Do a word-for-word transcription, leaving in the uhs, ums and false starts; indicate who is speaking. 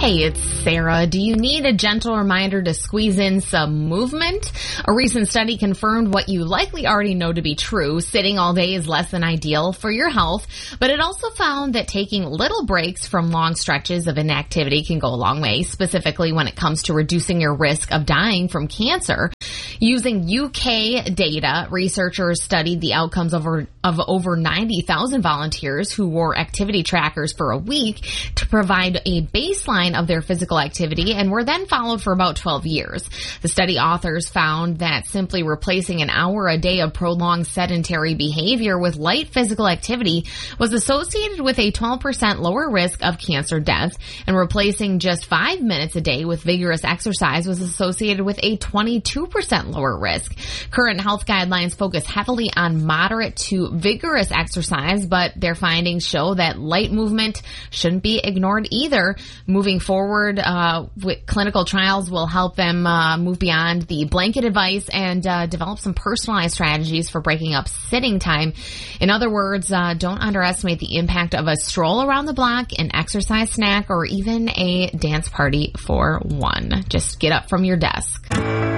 Speaker 1: Hey, it's Sarah. Do you need a gentle reminder to squeeze in some movement? A recent study confirmed what you likely already know to be true. Sitting all day is less than ideal for your health, but it also found that taking little breaks from long stretches of inactivity can go a long way, specifically when it comes to reducing your risk of dying from cancer. Using U K data, researchers studied the outcomes over, of over ninety thousand volunteers who wore activity trackers for a week to provide a baseline of their physical activity and were then followed for about twelve years. The study authors found that simply replacing an hour a day of prolonged sedentary behavior with light physical activity was associated with a twelve percent lower risk of cancer death, and replacing just five minutes a day with vigorous exercise was associated with a twenty-two percent lower risk. Current health guidelines focus heavily on moderate to vigorous exercise, but their findings show that light movement shouldn't be ignored either. Moving forward, uh, with clinical trials will help them uh, move beyond the blanket advice and uh, develop some personalized strategies for breaking up sitting time. In other words, uh, don't underestimate the impact of a stroll around the block, an exercise snack, or even a dance party for one. Just get up from your desk.